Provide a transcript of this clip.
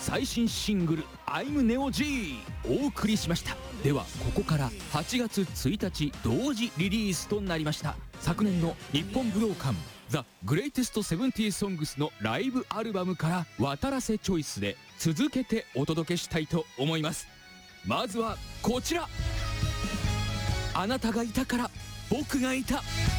最新シングル「I'm Neo G」お送りしました。ではここから8月1日同時リリースとなりました昨年の日本武道館ザ・グレイテスト70 Songs のライブアルバムから渡らせチョイスで続けてお届けしたいと思います。まずはこちら。あなたがいたから僕がいた。